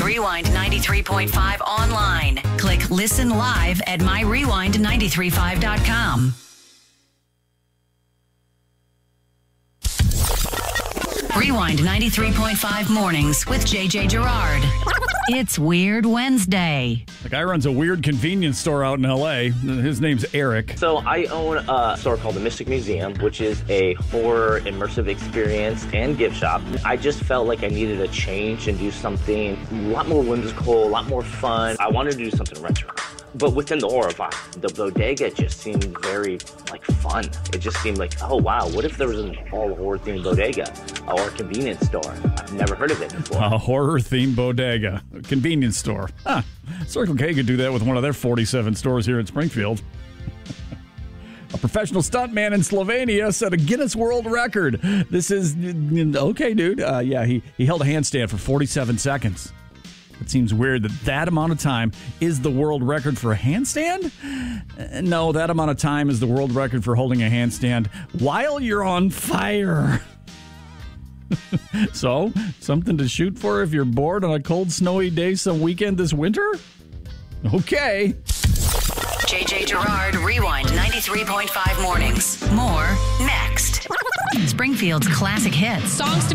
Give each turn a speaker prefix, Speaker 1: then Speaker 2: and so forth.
Speaker 1: Rewind 93.5 online. Click Listen Live at myrewind935.com. Rewind 93.5 mornings with JJ Gerard. It's Weird Wednesday.
Speaker 2: The guy runs a weird convenience store out in L.A. His name's Eric.
Speaker 3: So I own a store called the Mystic Museum, which is a horror immersive experience and gift shop. I just felt like I needed a change and do something a lot more whimsical, a lot more fun. I wanted to do something retro, but within the horror vibe. The bodega just seemed very fun. It just seemed like, oh wow, what if there was an all horror themed bodega or a convenience store? I've never heard of it before.
Speaker 2: A horror themed bodega, a convenience store. Huh. Circle K could do that with one of their 47 stores here in Springfield. A professional stuntman in Slovenia set a Guinness World Record. This is okay, dude. He held a handstand for 47 seconds. It seems weird that amount of time is the world record for a handstand? No, that amount of time is the world record for holding a handstand while you're on fire. So, something to shoot for if you're bored on a cold, snowy day some weekend this winter? Okay.
Speaker 1: JJ Gerard, Rewind 93.5 mornings. More next. Springfield's classic hits.
Speaker 4: Songs to